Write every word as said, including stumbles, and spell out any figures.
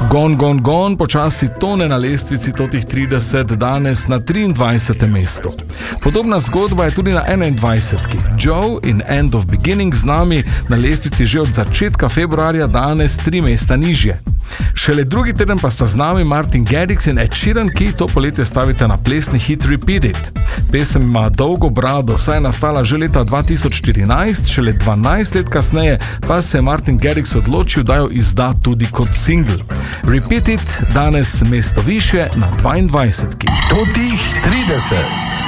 Gone, Gone, Gone počasi tone na lestvici totih trideset, danes na triindvajsetem mestu. Podobna zgodba je tudi na enaindvajsetki. Joe in End of Beginning z nami na lestvici že od začetka februarja, danes tri mesta nižje. Šele drugi teden pa sta z nami Martin Garrix in Ed Sheeran, ki to poletje stavite na plesni hit Repeat It. Pesem ima dolgo brado, saj je nastala že leta dva tisoč štirinajst, šele dvanajst let kasneje pa se je Martin Garrix odločil, da jo izda tudi kot single. Repeat It danes mesto više na dvaindvajsetki. Totih trideset.